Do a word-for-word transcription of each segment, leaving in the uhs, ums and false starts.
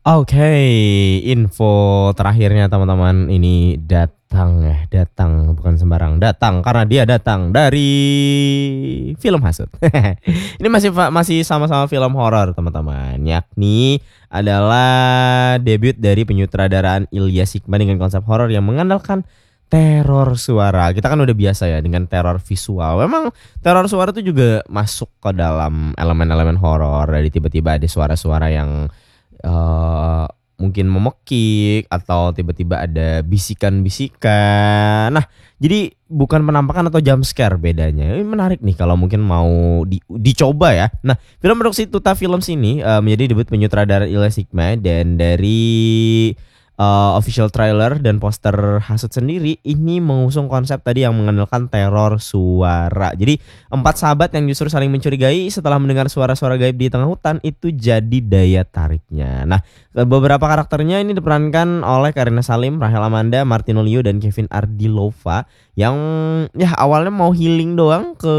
Oke, info terakhirnya teman-teman ini datang ya, datang bukan sembarang datang karena dia datang dari film hasut. Ini masih masih sama-sama film horor teman-teman, yakni adalah debut dari penyutradaraan Ilyas Hikmah dengan konsep horor yang mengandalkan teror suara. Kita kan udah biasa ya dengan teror visual. Memang teror suara itu juga masuk ke dalam elemen-elemen horor. Dari tiba-tiba ada suara-suara yang Eee, mungkin memekik atau tiba-tiba ada bisikan-bisikan. Nah, jadi bukan penampakan atau jump scare bedanya. Ini menarik nih kalau mungkin mau di dicoba ya. Nah, film produksi Tuta Films ini, eee, menjadi debut penyutradara Ilyas Hikmah dan dari, eee, official trailer dan poster hasut sendiri ini mengusung konsep tadi yang mengandalkan teror suara. Jadi empat sahabat yang justru saling mencurigai setelah mendengar suara-suara gaib di tengah hutan itu jadi daya tariknya. Nah, beberapa karakternya ini diperankan oleh Karina Salim, Rahel Amanda, Martino Liu, dan Kevin Ardilova yang ya awalnya mau healing doang ke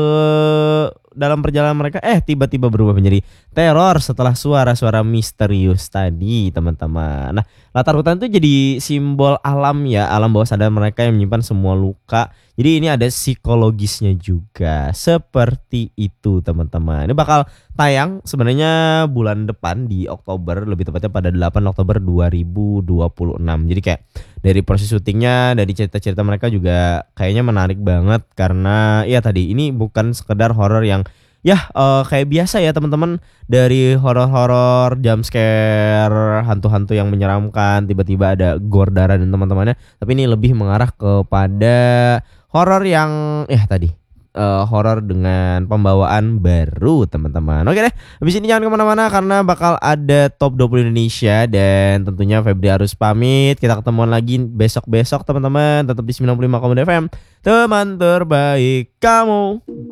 dalam perjalanan mereka eh tiba-tiba berubah menjadi teror setelah suara-suara misterius tadi, teman-teman. Nah, latar hutan itu jadi simbol alam ya, alam bawah sadar mereka yang menyimpan semua luka. Jadi ini ada psikologisnya juga. Seperti itu, teman-teman. Ini bakal tayang sebenarnya bulan depan di Oktober, lebih tepatnya pada delapan Oktober dua ribu dua puluh enam. Jadi kayak dari proses syutingnya, dari cerita-cerita mereka juga kayaknya menarik banget karena ya tadi ini bukan sekedar horor yang ya eh, kayak biasa ya teman-teman, dari horor-horor jump scare, hantu-hantu yang menyeramkan, tiba-tiba ada gore darah dan teman-temannya, tapi ini lebih mengarah kepada horor yang ya tadi eh, horor dengan pembawaan baru, teman-teman. Oke deh, habis ini jangan kemana-mana karena bakal ada Top dua puluh Indonesia dan tentunya Febri harus pamit. Kita ketemuan lagi besok-besok teman-teman, tetap di sembilan puluh lima koma dua F M, teman terbaik kamu.